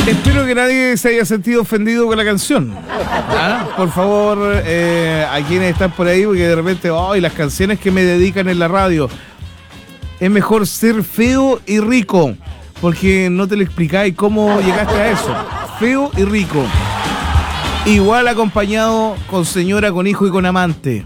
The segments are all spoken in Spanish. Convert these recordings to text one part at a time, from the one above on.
Espero que nadie se haya sentido ofendido con la canción. ¿Ah? Por favor, a quienes están por ahí, porque de repente, las canciones que me dedican en la radio. Es mejor ser feo y rico, porque no te lo explicáis cómo llegaste a eso. Feo y rico. Igual acompañado con señora, con hijo y con amante.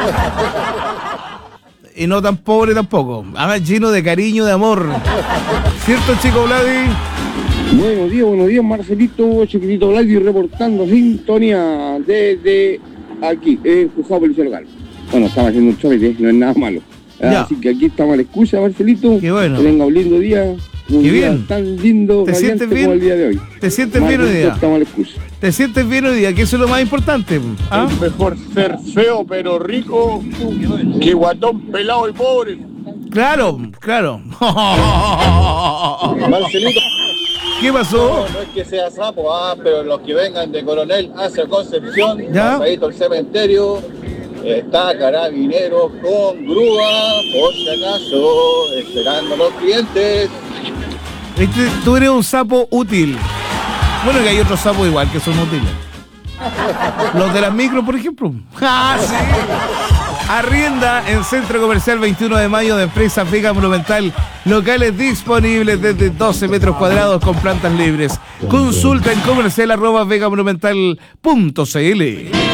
Y no tan pobre tampoco. Además lleno de cariño, de amor. ¿Cierto, chico Vladi? Buenos días, Marcelito, chiquitito Vladi, reportando sintonía desde aquí, en Juzgado Policial Local. Bueno, estaba haciendo un chorete, no es nada malo. Así que aquí estamos a la excusa, Marcelito. Qué bueno. Que tenga un lindo día. Un Qué día bien. tan lindo, ¿Te sientes bien? como el día de hoy. ¿Te sientes bien hoy día? Estamos a la excusa. ¿Te sientes bien hoy día? Que eso es lo más importante. ¿Ah? Es mejor ser feo pero rico que guatón pelado y pobre. Claro. Marcelito. ¿Qué pasó? No es que sea sapo, pero los que vengan de Coronel hacia Concepción, ¿Ya? pasadito al cementerio, está Carabineros con grúa, por si acaso, esperando a los clientes. Tú eres un sapo útil. Bueno, que hay otros sapos igual que son útiles. Los de las micros, por ejemplo. ¡Ah, sí! Arrienda en Centro Comercial 21 de Mayo de Empresa Vega Monumental. Locales disponibles desde 12 metros cuadrados con plantas libres. Consulta en comercial@vegamonumental.cl.